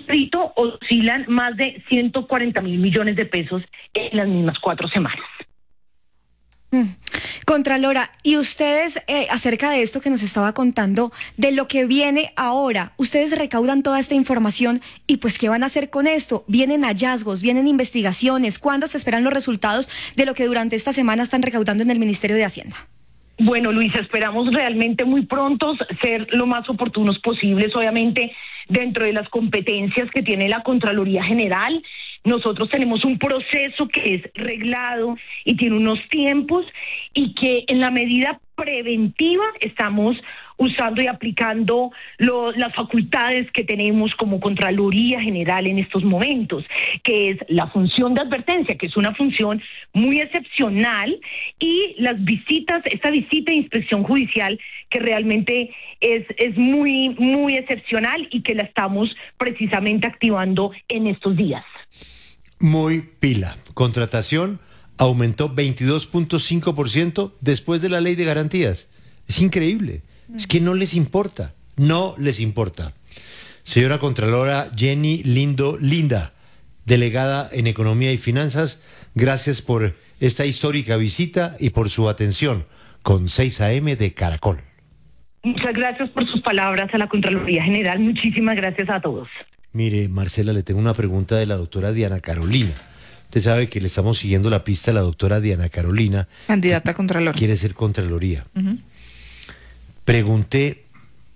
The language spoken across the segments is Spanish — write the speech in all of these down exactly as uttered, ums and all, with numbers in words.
distrito oscilan más de ciento cuarenta mil millones de pesos en las mismas cuatro semanas. Mm. Contralora, y ustedes, eh, acerca de esto que nos estaba contando, de lo que viene ahora, ustedes recaudan toda esta información y pues, ¿qué van a hacer con esto? ¿Vienen hallazgos, vienen investigaciones? ¿Cuándo se esperan los resultados de lo que durante esta semana están recaudando en el Ministerio de Hacienda? Bueno, Luisa, esperamos realmente muy pronto ser lo más oportunos posibles, obviamente dentro de las competencias que tiene la Contraloría General. Nosotros tenemos un proceso que es reglado y tiene unos tiempos y que en la medida preventiva estamos usando y aplicando lo, las facultades que tenemos como Contraloría General en estos momentos, que es la función de advertencia, que es una función muy excepcional, y las visitas, esta visita de inspección judicial que realmente es, es muy, muy excepcional y que la estamos precisamente activando en estos días. Muy pila. Contratación aumentó veintidós punto cinco por ciento después de la ley de garantías. Es increíble. Es que no les importa. No les importa. Señora Contralora Jenny Lindo Linda, delegada en Economía y Finanzas, gracias por esta histórica visita y por su atención con seis A M de Caracol. Muchas gracias por sus palabras a la Contraloría General. Muchísimas gracias a todos. Mire, Marcela, le tengo una pregunta de la doctora Diana Carolina. Usted sabe que le estamos siguiendo la pista a la doctora Diana Carolina. Candidata a Contralor. Quiere ser Contraloría. Uh-huh. Pregunté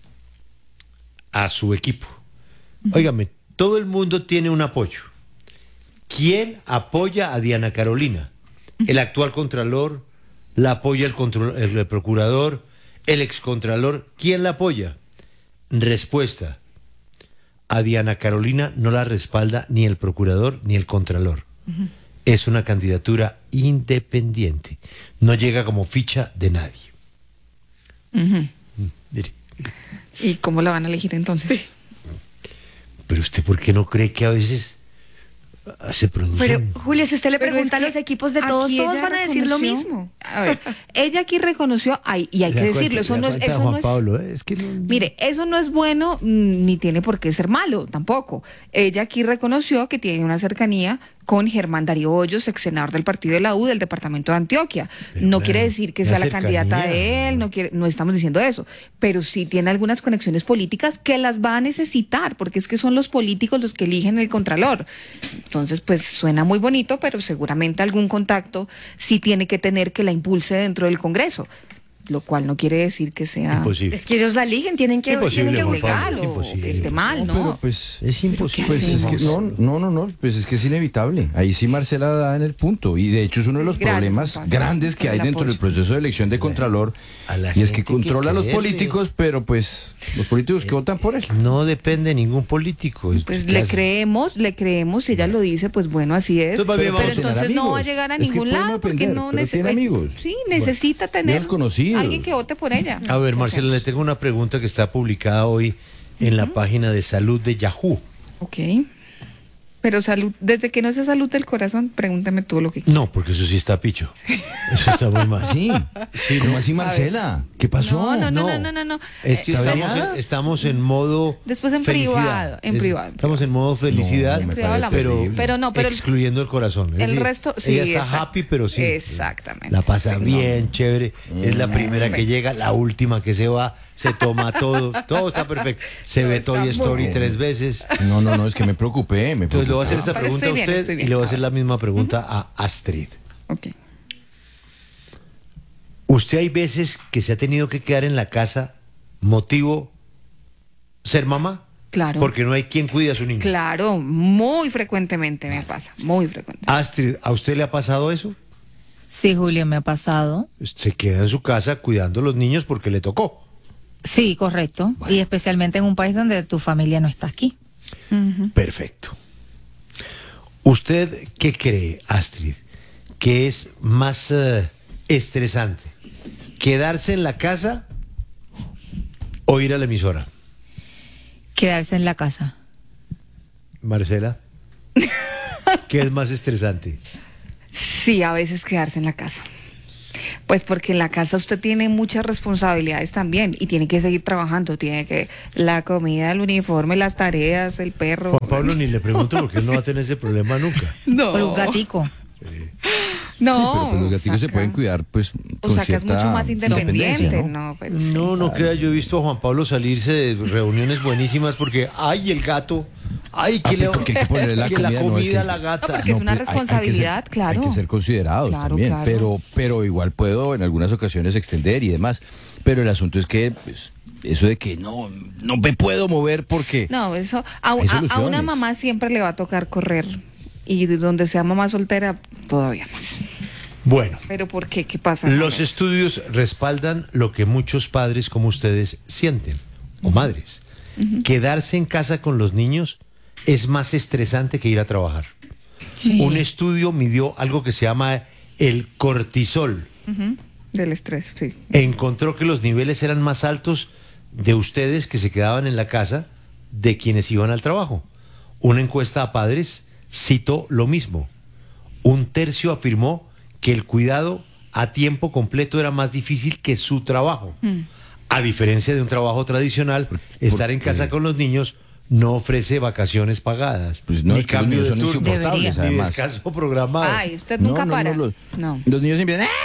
a su equipo. Uh-huh. Óigame, todo el mundo tiene un apoyo. ¿Quién apoya a Diana Carolina? Uh-huh. ¿El actual Contralor? ¿La apoya el, control, el, el Procurador? ¿El excontralor? ¿Quién la apoya? Respuesta. A Diana Carolina no la respalda ni el Procurador ni el Contralor. Uh-huh. Es una candidatura independiente. No llega como ficha de nadie. Uh-huh. Mire. ¿Y cómo la van a elegir entonces? Sí. Pero usted, ¿por qué no cree que a veces se producen? Pero, Julio, si usted le Pero pregunta es que a los equipos de todos, todos van a decir lo mismo. A ver, ella aquí reconoció, ay, y hay que decirlo, eso no es, eso Juan no es, Pablo, ¿eh? Es que no... Mire, eso no es bueno, ni tiene por qué ser malo, tampoco. Ella aquí reconoció que tiene una cercanía con Germán Darío Hoyos, ex senador del partido de la U del departamento de Antioquia. Pero no una, quiere decir que sea la cercanía, candidata de él, no quiere, no estamos diciendo eso, pero sí tiene algunas conexiones políticas que las va a necesitar, porque es que son los políticos los que eligen el Contralor. Entonces, pues suena muy bonito, pero seguramente algún contacto sí tiene que tener que la impulse dentro del Congreso. Lo cual no quiere decir que sea... Imposible. Es que ellos la eligen, tienen que, tienen que obligarlo, imposible. que esté mal, ¿no? Pero pues es imposible. Pues es que, no, no, no, no, pues es que es inevitable. Ahí sí Marcela da en el punto. Y de hecho es uno de los Gracias, problemas Pablo, grandes que hay dentro del proceso de elección de Contralor. A la Y es que gente controla a los creerle. políticos, pero pues los políticos que votan por él. No depende de ningún político. Pues ¿Qué le hace? creemos, le creemos, si ella lo dice, pues bueno, así es. Entonces, más bien, Pero vamos a tener entonces no amigos. va a llegar a Es que ningún puede no lado porque depender, no pero tiene necesita. amigos. Sí, necesita tener bien conocidos. alguien que vote por ella. A ver, Marcela, le tengo una pregunta que está publicada hoy en la página de salud de Yahoo. Ok. Pero salud, desde que no sea salud del corazón, pregúntame tú lo que quieras. No, porque eso sí está picho. Eso está muy mal. Sí, sí, ¿cómo así Marcela? ¿Qué pasó? No, no, no, No. no, no, no, no. Es que ¿Está estamos bien? en, estamos en modo Después en felicidad. privado, en Es- privado. Estamos en modo felicidad, No, me privado hablamos. pero, terrible. Pero no, pero el- excluyendo el corazón. Es el decir, resto, sí, ella está exacto. happy, pero sí. Exactamente. La pasa Sí, bien, no. chévere. Es la primera que llega, la última que se va, se toma todo. Todo está perfecto. Se ve está Toy muy Story bien. tres veces. No, no, no, es que me preocupé. Me Entonces le voy a hacer preocupé. esta pero pregunta estoy a bien, usted estoy bien. y le voy a hacer A la ver. misma pregunta a Astrid. Ok. ¿Usted hay veces que se ha tenido que quedar en la casa motivo ser mamá? Claro. Porque no hay quien cuide a su niño. Claro, muy frecuentemente me pasa, muy frecuente. Astrid, ¿a usted le ha pasado eso? Sí, Julio, me ha pasado. Se queda en su casa cuidando a los niños porque le tocó. Sí, correcto. Bueno. Y especialmente en un país donde tu familia no está aquí. Ujú. Perfecto. ¿Usted qué cree, Astrid, que es más eh, estresante? ¿Quedarse en la casa o ir a la emisora? Quedarse en la casa. Marcela, ¿qué es más estresante? Sí, a veces quedarse en la casa. Pues porque en la casa usted tiene muchas responsabilidades también y tiene que seguir trabajando, tiene que la comida, el uniforme, las tareas, el perro. Juan Pablo ni le pregunto porque él no va a tener ese problema nunca. No. Por un gatico. No. Sí, pero pues los gaticos se Osaka- pueden cuidar, pues, con Osaka es cierta mucho más independiente, independencia, ¿no? Pero sí. No, no crea, yo he visto a Juan Pablo salirse de reuniones buenísimas porque, ay, el gato, ay, que, Ah, le, porque hay que ponerle la que comida, no, es comida que- a la gata. No, porque es una pues, hay- hay que ser- responsabilidad, claro. Hay que ser considerados Claro, también, claro. pero pero igual puedo en algunas ocasiones extender y demás. Pero el asunto es que pues, eso de que no no me puedo mover porque No, eso a, Hay a- a soluciones. una mamá siempre le va a tocar correr y de donde sea mamá soltera todavía más. Bueno, Pero ¿por qué? ¿Qué pasa? con los eso? estudios respaldan lo que muchos padres como ustedes sienten, o madres. Quedarse en casa con los niños es más estresante que ir a trabajar. Sí. Un estudio midió algo que se llama el cortisol. Ujú, del estrés, sí. Encontró que los niveles eran más altos de ustedes que se quedaban en la casa de quienes iban al trabajo. Una encuesta a padres citó lo mismo. Un tercio afirmó que el cuidado a tiempo completo era más difícil que su trabajo. A diferencia de un trabajo tradicional, estar en porque- casa con los niños no ofrece vacaciones pagadas, pues no, ni es que los cambio niños de son turno, insoportables ni además. descanso programado. Ay, usted No, nunca no, para. no, los, No. los niños siempre ¡ah!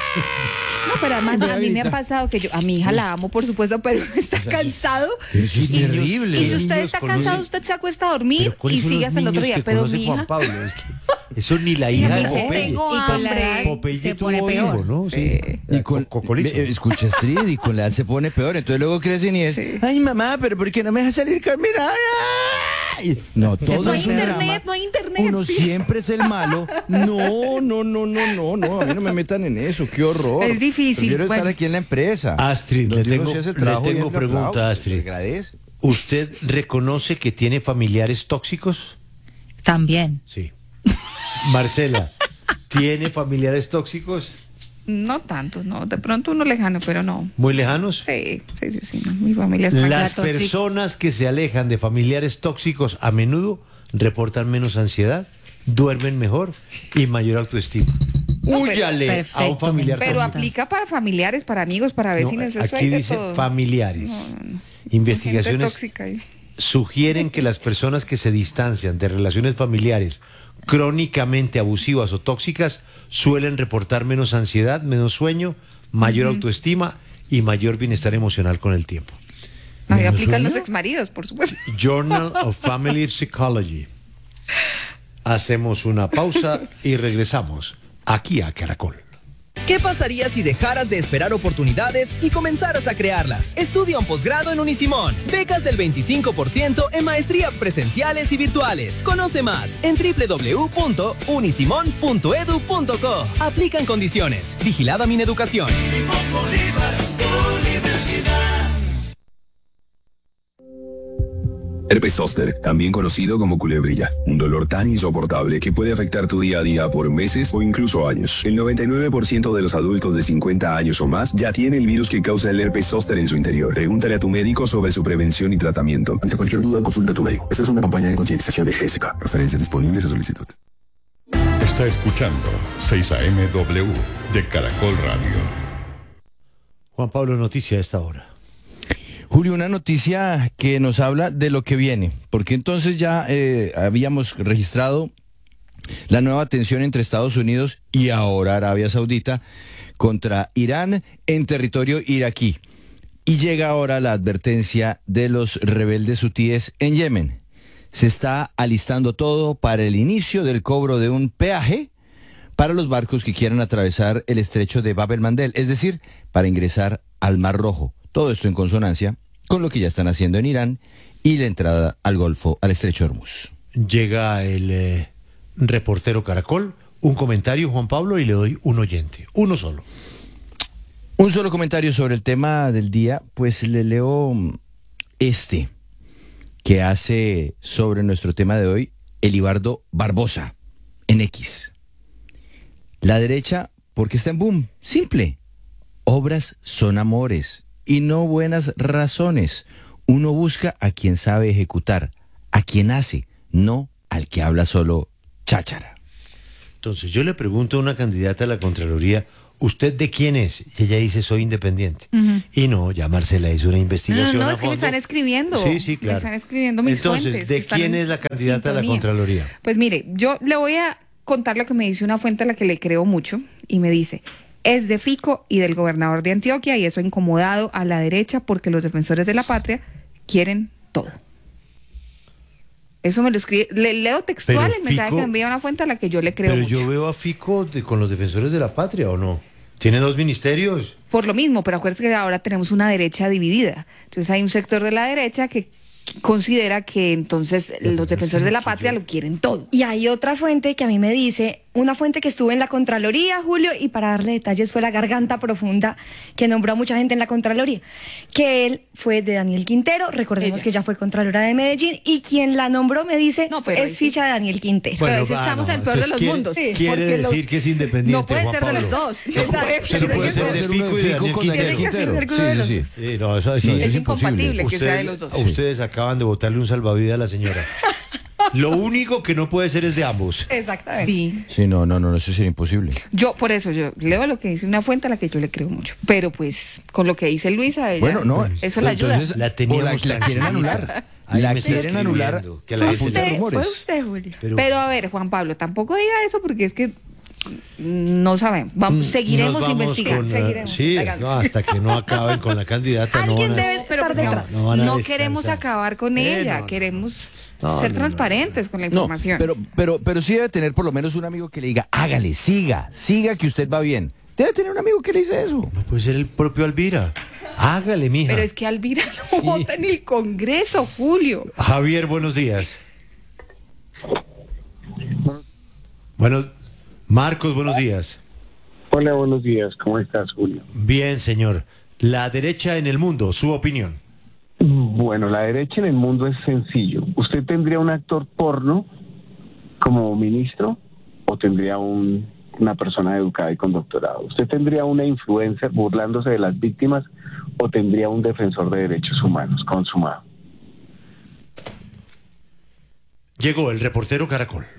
No, pero además Ay, a mí me ha grita. pasado que yo, a mi hija la amo, por supuesto, pero está cansado. Eso es Y- terrible. Y si Los usted niños está con cansado, niños- usted se acuesta a dormir Pero ¿cuáles y son sigue los hasta el otro niños día. que Pero conoce mi Juan hija, Pablo? Es que eso ni la Y a hija mí de se Popeye. tengo Y con la hambre. edad Popeye se tuvo pone peor. hijo, ¿no? Sí. Y con, Cocolizo. ve, escucha Astrid, y con la edad se pone peor, entonces luego crecen y es, Sí. ay mamá, pero ¿por qué no me dejas salir con mi novia? Ay, no, todo No hay es un internet, drama. no hay internet. Uno sí. siempre es el malo. No, no, no, no, no, no, a mí no me metan en eso, qué horror. Es difícil, Prefiero estar bueno. aquí en la empresa. Astrid, Donde le uno tengo- sí hace el le trabajo tengo bien, le pregunta, aplaudo, Astrid. le agradece. ¿Usted reconoce que tiene familiares tóxicos? También. Sí. Marcela, ¿tiene familiares tóxicos? No tanto, no. De pronto uno lejano, pero no. ¿Muy lejanos? Sí, sí, sí, sí. no. Mi familia es Las tranquila. tóxica. personas que se alejan de familiares tóxicos a menudo reportan menos ansiedad, duermen mejor y mayor autoestima. No, pero- Húyale a un Perfecto, familiar Pero tóxico. aplica para familiares, para amigos, para No, vecinos. eso aquí hay de dice todo. familiares. No, no, no. Investigaciones Gente tóxica ahí. sugieren que las personas que se distancian de relaciones familiares crónicamente abusivas o tóxicas suelen reportar menos ansiedad, menos sueño, mayor autoestima y mayor bienestar emocional con el tiempo. Ahí ¿Menos aplican sueño? los exmaridos, por supuesto. Journal of Family Psychology. Hacemos una pausa y regresamos aquí a Caracol. ¿Qué pasaría si dejaras de esperar oportunidades y comenzaras a crearlas? Estudia un posgrado en Unisimón. Becas del veinticinco por ciento en maestrías presenciales y virtuales. Conoce más en doble u doble u doble u punto unisimón punto edu punto co. Aplican condiciones. Vigilada Mineducación. Herpes zóster, también conocido como culebrilla, un dolor tan insoportable que puede afectar tu día a día por meses o incluso años. El noventa y nueve por ciento de los adultos de cincuenta años o más ya tiene el virus que causa el herpes zóster en su interior. Pregúntale a tu médico sobre su prevención y tratamiento. Ante cualquier duda, consulta a tu médico. Esta es una campaña de concientización de G S K. Referencias disponibles a solicitud. Está escuchando seis A M W de Caracol Radio. Juan Pablo, noticia a esta hora. Julio, una noticia que nos habla de lo que viene, porque entonces ya eh, habíamos registrado la nueva tensión entre Estados Unidos y ahora Arabia Saudita contra Irán en territorio iraquí. Y llega ahora la advertencia de los rebeldes hutíes en Yemen. Se está alistando todo para el inicio del cobro de un peaje para los barcos que quieran atravesar el estrecho de Bab el-Mandeb, es decir, para ingresar al Mar Rojo. Todo esto en consonancia con lo que ya están haciendo en Irán y la entrada al Golfo, al estrecho de Hormuz. Llega el eh, reportero Caracol, un comentario, Juan Pablo, y le doy un oyente, uno solo. Un solo comentario sobre el tema del día, pues le leo este que hace sobre nuestro tema de hoy Elibardo Barbosa en X. La derecha, porque está en boom, simple. Obras son amores y no buenas razones. Uno busca a quien sabe ejecutar, a quien hace, no al que habla solo cháchara. Entonces, yo le pregunto a una candidata a la Contraloría, ¿usted de quién es? Y ella dice, soy independiente. Uh-huh. Y no, ya Marcela hizo una investigación No, no, a es que fondo. me están escribiendo. Sí, sí, claro. Me están escribiendo mis Entonces, fuentes. ¿de quién es la candidata a la Contraloría? Pues mire, yo le voy a contar lo que me dice una fuente a la que le creo mucho, y me dice, es de Fico y del gobernador de Antioquia, y eso ha incomodado a la derecha porque los defensores de la patria quieren todo. Eso me lo escribe, le leo textual Pero el mensaje Fico, que me envía una fuente a la que yo le creo pero mucho. yo veo a Fico de, con los defensores de la patria, ¿o no? ¿Tiene dos ministerios? Por lo mismo, pero acuérdense que ahora tenemos una derecha dividida. Entonces hay un sector de la derecha que considera que entonces los defensores de la patria lo quieren todo. Y hay otra fuente que a mí me dice, una fuente que estuvo en la Contraloría, Julio, y para darle detalles fue la Garganta Profunda, que nombró a mucha gente en la Contraloría, que él fue de Daniel Quintero, recordemos Ella. que ya fue Contralora de Medellín, y quien la nombró me dice, No, pero ahí es sí. ficha de Daniel Quintero. Bueno, pero ahí sí ah, estamos no, en el peor de entonces los quiere- mundos. Sí, Quiere porque lo- decir que es independiente, No puede Juan ser de Pablo. los dos. No, Exacto. se no puede ser de ser uno Fico y de Daniel con Quintero. Daniel Tiene que ser Quintero. alguno de Sí, los sí, dos. sí. Sí, no, eso, eso No, es Es imposible. incompatible que sea de Ustedes, los dos. ustedes acaban de botarle un salvavidas a la señora. Lo único que no puede ser es de ambos. Exactamente. Sí. Sí, no, no, no, eso sería imposible. Yo, por eso, yo leo lo que dice una fuente a la que yo le creo mucho. Pero pues, con lo que dice Luisa, ella, Bueno, no, eso la ayuda. entonces, La teníamos o la, la quieren tranquila. anular. Ahí La me está quieren anular. escribiendo que la Fue gente- apunta usted, rumores. fue usted, Julio. Pero, Pero a ver, Juan Pablo, tampoco diga eso porque es que no sabemos. Vamos, mm, seguiremos nos vamos investigando. con, uh, seguiremos sí, indagando. no, hasta que no acaben con la candidata. no Alguien van a- debe estar no, detrás. no van a no descansar. queremos acabar con Eh, ella, no, no. queremos No, ser no, no, transparentes con la No, información. pero, pero, pero sí debe tener por lo menos un amigo que le diga, hágale, siga, siga que usted va bien. Debe tener un amigo que le dice eso. No puede ser el propio Alvira. Hágale, mija. Pero es que Alvira no Sí. vota en el Congreso, Julio. Javier, buenos días. Bueno, Marcos, buenos días. Hola, buenos días. ¿Cómo estás, Julio? Bien, señor. La derecha en el mundo, su opinión. Bueno, la derecha en el mundo es sencillo. ¿Usted tendría un actor porno como ministro o tendría un, una persona educada y con doctorado? ¿Usted tendría una influencer burlándose de las víctimas o tendría un defensor de derechos humanos consumado? Llegó el reportero Caracol.